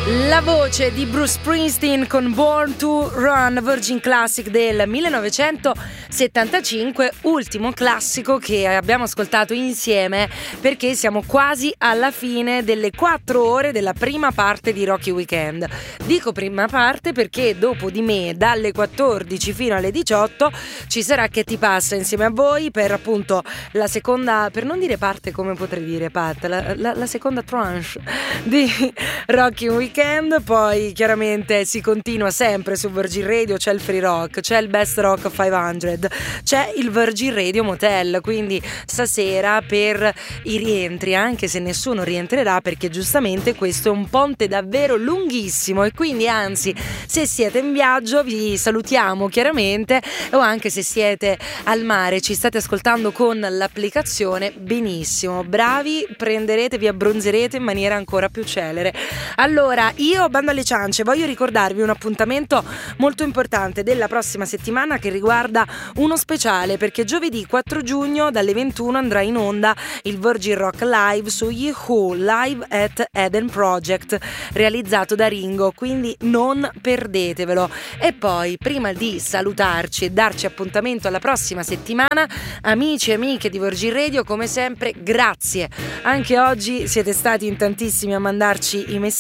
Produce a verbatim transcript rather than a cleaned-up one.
La voce di Bruce Springsteen con Born to Run, Virgin Classic del millenovecentosettantacinque, ultimo classico che abbiamo ascoltato insieme perché siamo quasi alla fine delle quattro ore della prima parte di Rocky Weekend. Dico prima parte perché dopo di me dalle quattordici fino alle diciotto ci sarà Che ti passa insieme a voi per appunto la seconda, per non dire parte come potrei dire Pat, la, la, la seconda tranche di Rocky Weekend. Poi chiaramente si continua sempre su Virgin Radio, c'è il Free Rock, c'è il Best Rock cinquecento, c'è il Virgin Radio Motel, quindi stasera per i rientri, anche se nessuno rientrerà perché giustamente questo è un ponte davvero lunghissimo e quindi anzi se siete in viaggio vi salutiamo chiaramente, o anche se siete al mare ci state ascoltando con l'applicazione, benissimo, bravi, prenderete, vi abbronzerete in maniera ancora più celere. Allora io, bando alle ciance, voglio ricordarvi un appuntamento molto importante della prossima settimana che riguarda uno speciale, perché giovedì quattro giugno dalle ventuno andrà in onda il Virgin Rock Live su Yahoo Live at Eden Project, realizzato da Ringo, quindi non perdetevelo. E poi prima di salutarci e darci appuntamento alla prossima settimana, amici e amiche di Virgin Radio, come sempre grazie, anche oggi siete stati in tantissimi a mandarci i messaggi.